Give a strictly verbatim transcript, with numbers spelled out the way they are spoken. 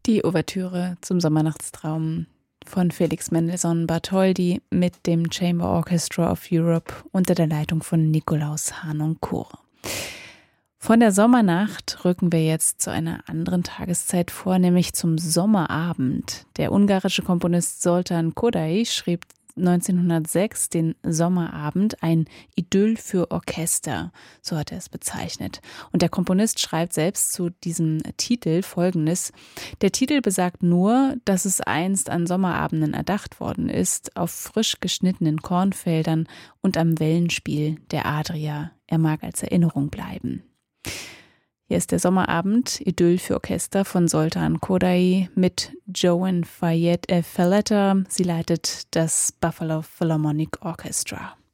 Die Ouvertüre zum Sommernachtstraum von Felix Mendelssohn Bartholdy mit dem Chamber Orchestra of Europe unter der Leitung von Nikolaus Harnoncourt. Von der Sommernacht rücken wir jetzt zu einer anderen Tageszeit vor, nämlich zum Sommerabend. Der ungarische Komponist Zoltán Kodály schrieb neunzehnhundertsechs den Sommerabend, ein Idyll für Orchester, so hat er es bezeichnet. Und der Komponist schreibt selbst zu diesem Titel Folgendes: Der Titel besagt nur, dass es einst an Sommerabenden erdacht worden ist, auf frisch geschnittenen Kornfeldern und am Wellenspiel der Adria. Er mag als Erinnerung bleiben. Hier ist der Sommerabend, Idyll für Orchester von Zoltán Kodály mit Joan Fayette Falletta. Sie leitet das Buffalo Philharmonic Orchestra.